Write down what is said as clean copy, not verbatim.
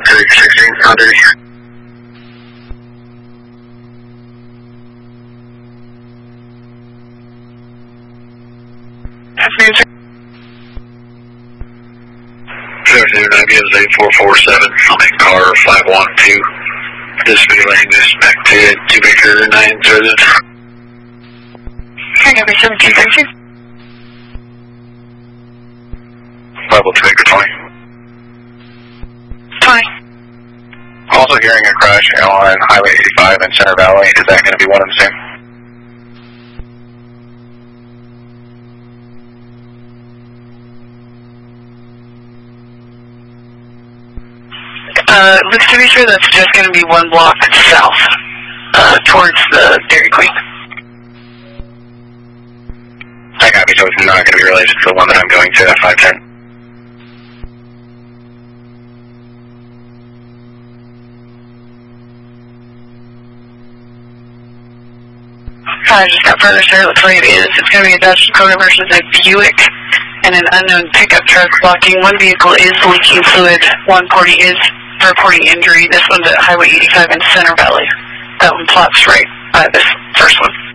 16 on duty. Afternoon, sir. 8447, I'll make car 512. Dispatching this back to 2 Baker 9 resident. Here, number 1732. 512 Baker 20. 20. Also hearing a crash on Highway 85 in Center Valley. Is that going to be one and the same? Looks to be sure that's just going to be one block south, towards the Dairy Queen. I got me, so it's not going to be related to the one that I'm going to at 510. I just got further, sir. Looks like it is. It's going to be a Dodge Dakota versus a Buick and an unknown pickup truck blocking. One vehicle is leaking fluid. One party is reporting injury. This one's at Highway 85 in Center Valley. That one plots right by this first one.